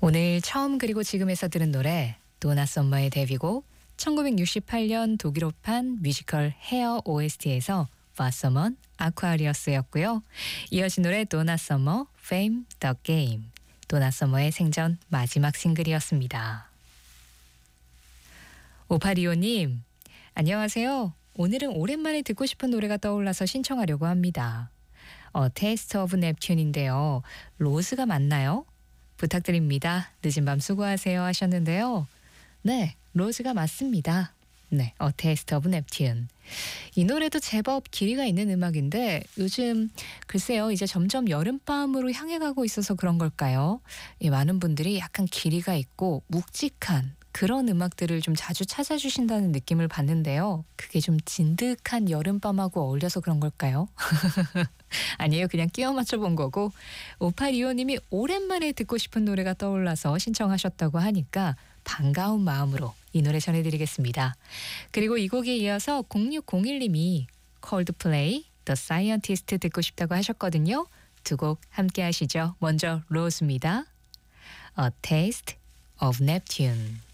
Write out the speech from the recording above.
오늘 처음 그리고 지금에서 들은 노래 도나 썸머의 데뷔곡 1968년 독일어판 뮤지컬 헤어 OST에서 바서먼 아쿠아리어스였고요. 이어진 노래 도나 썸머 Fame the Game 도나 썸머의 생전 마지막 싱글이었습니다. 오파리오님 안녕하세요. 오늘은 오랜만에 듣고 싶은 노래가 떠올라서 신청하려고 합니다. 테이스트 오브 넵튠인데요. 로즈가 맞나요? 부탁드립니다. 늦은 밤 수고하세요 하셨는데요. 네, 로즈가 맞습니다. 네, 테이스트 오브 넵튠. 이 노래도 제법 길이가 있는 음악인데 요즘 글쎄요 이제 점점 여름밤으로 향해 가고 있어서 그런 걸까요? 많은 분들이 약간 길이가 있고 묵직한 그런 음악들을 좀 자주 찾아주신다는 느낌을 받는데요. 그게 좀 진득한 여름밤하고 어울려서 그런 걸까요? 아니에요. 그냥 끼워 맞춰본 거고 오파리오님이 오랜만에 듣고 싶은 노래가 떠올라서 신청하셨다고 하니까 반가운 마음으로 이 노래 전해드리겠습니다. 그리고 이 곡에 이어서 0601님이 콜드플레이 The Scientist 듣고 싶다고 하셨거든요. 두 곡 함께 하시죠. 먼저 로즈입니다. A Taste of Neptune.